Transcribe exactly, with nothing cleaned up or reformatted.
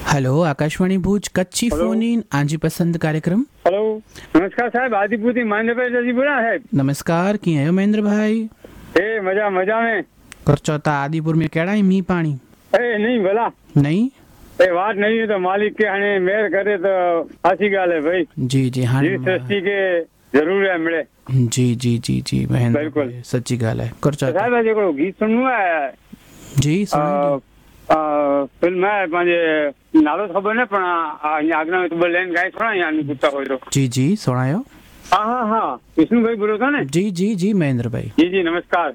Hello, Akashvani Bhuj Kutchi hello. Phone in Anji पसंद कार्यक्रम। Hello, नमस्कार साहब, आदिपुर થી મહેન્દ્રભાઈ જજી બોલા સાહેબ। नमस्कार, कीअं आहियो महेंद्र भाई? ए मजा मजा में। करचो ता आदिपुर में केड़ा ही मींह पानी? ए नहीं भला नहीं? ए बात नहीं है तो मालिक के हने मेहर करे तो अच्छी गाल है भाई। जी जी हाँ जी सृष्टि के जरूर है मिले। जी जी जी जी महेंद्र बिल्कुल। भाई, सच्ची गाल है। करचो ता साहब आज को गीत सुननो है। जी सुनाइए। अ, अ, फिल्म है पंहिंजे नालो तो खबर न पण आगना में तो लेन गाय थोड़ा यानी कुत्ता हो तो। जी जी सुनायो। हाँ हाँ हाँ, विष्णु भाई बोलो था ने। जी जी जी महेंद्र भाई। जी जी नमस्कार।